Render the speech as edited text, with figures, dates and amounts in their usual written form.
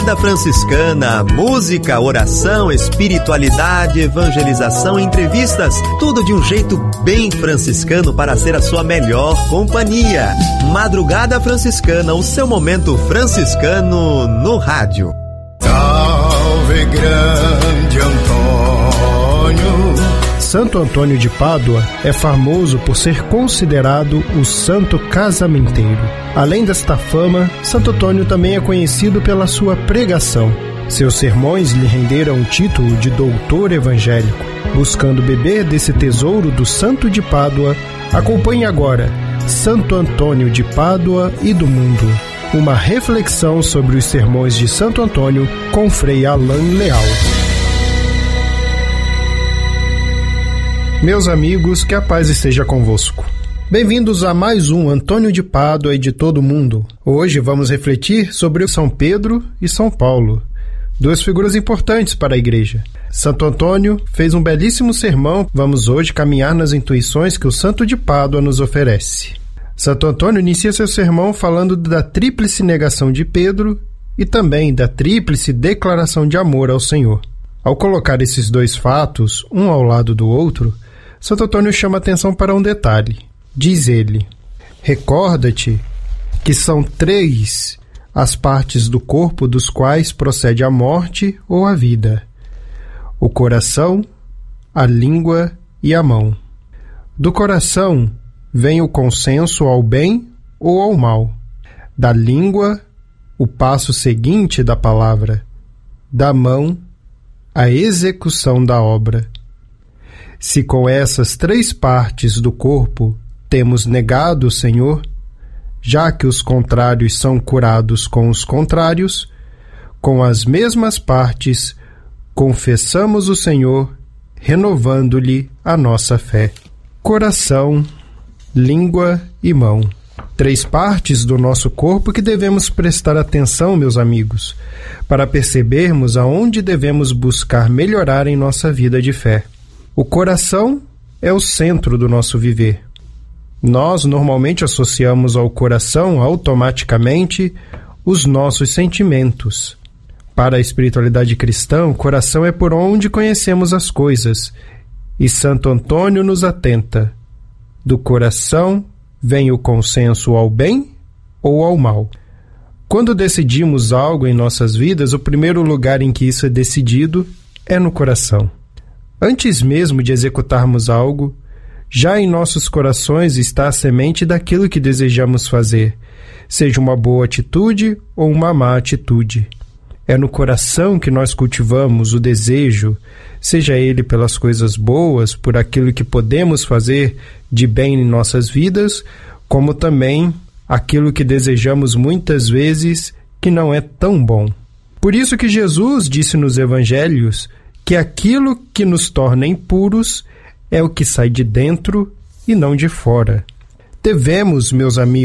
Da franciscana, música, oração, espiritualidade, evangelização, entrevistas, tudo de um jeito bem franciscano para ser a sua melhor companhia. Madrugada Franciscana, o seu momento franciscano no rádio. Salve grande Antônio. Santo Antônio de Pádua é famoso por ser considerado o santo casamenteiro. Além desta fama, Santo Antônio também é conhecido pela sua pregação. Seus sermões lhe renderam o título de doutor evangélico. Buscando beber desse tesouro do Santo de Pádua, acompanhe agora Santo Antônio de Pádua e do Mundo. Uma reflexão sobre os sermões de Santo Antônio com Frei Alain Leal. Meus amigos, que a paz esteja convosco. Bem-vindos a mais um Antônio de Pádua e de todo mundo. Hoje vamos refletir sobre São Pedro e São Paulo, duas figuras importantes para a Igreja. Santo Antônio fez um belíssimo sermão. Vamos hoje caminhar nas intuições que o Santo de Pádua nos oferece. Santo Antônio inicia seu sermão falando da tríplice negação de Pedro e também da tríplice declaração de amor ao Senhor. Ao colocar esses dois fatos, um ao lado do outro, Santo Antônio chama atenção para um detalhe. Diz ele: recorda-te que são 3 as partes do corpo dos quais procede a morte ou a vida: o coração, a língua e a mão. Do coração vem o consenso ao bem ou ao mal. Da língua, o passo seguinte da palavra. Da mão, a execução da obra. Se com essas 3 partes do corpo temos negado o Senhor, já que os contrários são curados com os contrários, com as mesmas partes confessamos o Senhor, renovando-lhe a nossa fé. Coração, língua e mão. 3 partes do nosso corpo que devemos prestar atenção, meus amigos, para percebermos aonde devemos buscar melhorar em nossa vida de fé. O coração é o centro do nosso viver. Nós normalmente associamos ao coração automaticamente os nossos sentimentos. Para a espiritualidade cristã, o coração é por onde conhecemos as coisas, e Santo Antônio nos atenta. Do coração vem o consenso ao bem ou ao mal. Quando decidimos algo em nossas vidas, o primeiro lugar em que isso é decidido é no coração. Antes mesmo de executarmos algo, já em nossos corações está a semente daquilo que desejamos fazer, seja uma boa atitude ou uma má atitude. É no coração que nós cultivamos o desejo, seja ele pelas coisas boas, por aquilo que podemos fazer de bem em nossas vidas, como também aquilo que desejamos muitas vezes que não é tão bom. Por isso que Jesus disse nos Evangelhos que aquilo que nos torna impuros é o que sai de dentro e não de fora. Devemos, meus amigos,